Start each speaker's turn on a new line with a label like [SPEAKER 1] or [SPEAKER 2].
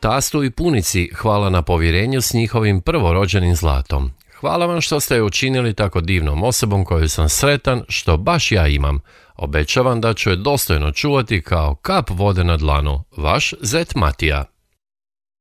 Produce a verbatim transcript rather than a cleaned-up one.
[SPEAKER 1] tastu i punici hvala na povjerenju s njihovim prvorođenim zlatom. Hvala vam što ste je učinili tako divnom osobom koju sam sretan što baš ja imam. Obećavam da ću je dostojno čuvati kao kap vode na dlanu. Vaš zet Matija.